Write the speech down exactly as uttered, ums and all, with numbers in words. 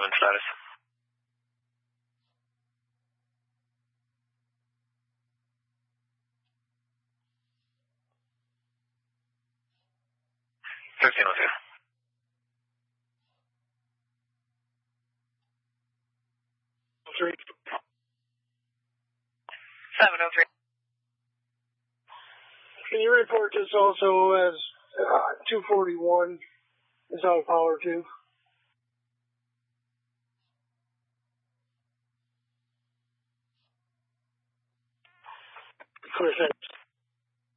seven status. fifteen oh two. Three. seven oh three. Can you report this also as uh, two forty-one is out of power too? Of course,